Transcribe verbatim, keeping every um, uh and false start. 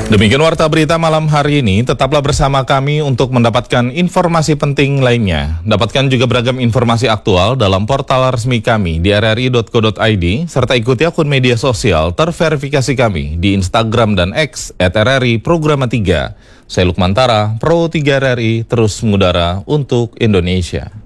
Demikian Warta Berita malam hari ini, tetaplah bersama kami untuk mendapatkan informasi penting lainnya. Dapatkan juga beragam informasi aktual dalam portal resmi kami di r r i dot co dot i d, serta ikuti akun media sosial terverifikasi kami di Instagram dan X at r r i Programa tiga. Saya Lukman Tara, Pro tiga R R I, terus mengudara untuk Indonesia.